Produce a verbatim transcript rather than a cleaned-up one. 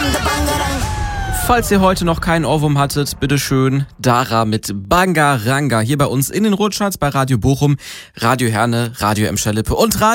Falls ihr heute noch keinen Ohrwurm hattet, bitteschön, Dara mit Bangaranga hier bei uns in den Rotschatz bei Radio Bochum, Radio Herne, Radio Emscher-Lippe und Radio